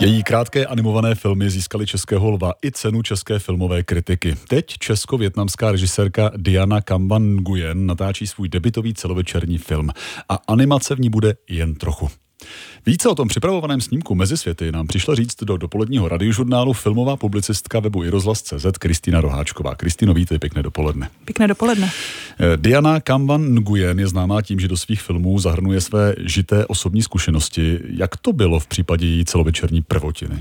Její krátké animované filmy získaly Českého lva i cenu české filmové kritiky. Teď česko-vietnamská režisérka Diana Cam Nguyen natáčí svůj debutový celovečerní film a animace v ní bude jen trochu. Více o tom připravovaném snímku Mezisvěty nám přišla říct do dopoledního radiožurnálu filmová publicistka webu iRozhlas.cz Kristýna Roháčková. Kristýno, vítej, pěkné dopoledne. Pěkné dopoledne. Diana Cam Nguyen je známá tím, že do svých filmů zahrnuje své žité osobní zkušenosti. Jak to bylo v případě její celovečerní prvotiny?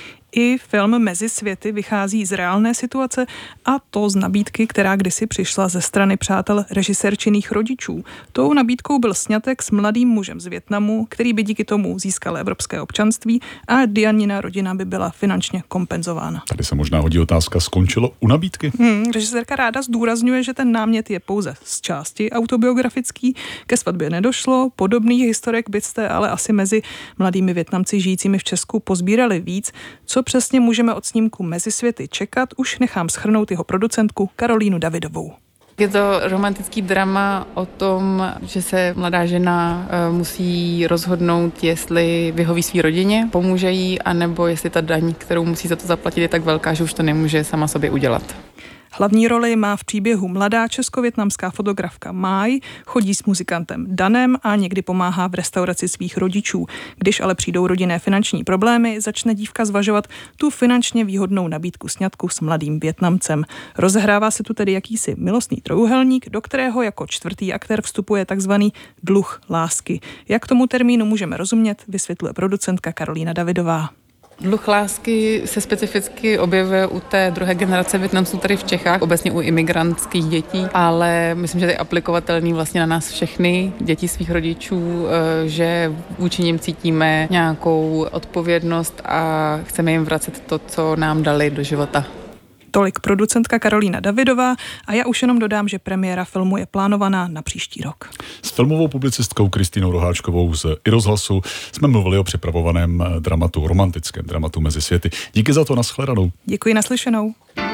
I film Mezisvěty vychází z reálné situace a to z nabídky, která kdysi přišla ze strany přátel režisérčinných rodičů. Tou nabídkou byl sňatek s mladým mužem z Vietnamu, který by díky tomu získal evropské občanství a Dianina rodina by byla finančně kompenzována. Tady se možná hodí otázka, skončilo u nabídky? Režisérka ráda zdůrazňuje, že ten námět je pouze z části autobiografický, ke svatbě nedošlo, podobných historek byste ale asi mezi mladými Vietnamci žijícími v Česku pozbírali víc. Co přesně můžeme od snímku Mezisvěty čekat, už nechám shrnout jeho producentku Karolínu Davidovou. Je to romantický drama o tom, že se mladá žena musí rozhodnout, jestli vyhoví své rodině, pomůže jí, anebo jestli ta daň, kterou musí za to zaplatit, je tak velká, že už to nemůže sama sobě udělat. Hlavní roli má v příběhu mladá česko-vietnamská fotografka Mai, chodí s muzikantem Danem a někdy pomáhá v restauraci svých rodičů. Když ale přijdou rodinné finanční problémy, začne dívka zvažovat tu finančně výhodnou nabídku sňatku s mladým Vietnamcem. Rozehrává se tu tedy jakýsi milostný trojúhelník, do kterého jako čtvrtý aktér vstupuje takzvaný dluh lásky. Jak tomu termínu můžeme rozumět, vysvětluje producentka Karolína Davidová. Dluh lásky se specificky objevuje u té druhé generace Vietnamců tady v Čechách, obecně u imigrantských dětí, ale myslím, že to je aplikovatelný vlastně na nás všechny, děti svých rodičů, že vůči nim cítíme nějakou odpovědnost a chceme jim vracet to, co nám dali do života. Tolik producentka Karolína Davidová a já už jenom dodám, že premiéra filmu je plánovaná na příští rok. S filmovou publicistkou Kristýnou Roháčkovou z iRozhlasu jsme mluvili o připravovaném dramatu, romantickém dramatu Mezisvěty. Díky za to, nashledanou. Děkuji, naslyšenou.